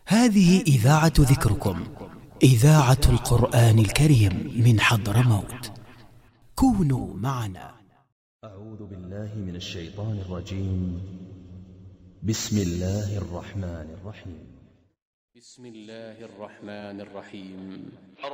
هذه إذاعة ذكركم، إذاعة القرآن الكريم من حضرموت. كونوا معنا. أعوذ بالله من الشيطان الرجيم. بسم الله الرحمن الرحيم. بسم الله الرحمن الرحيم.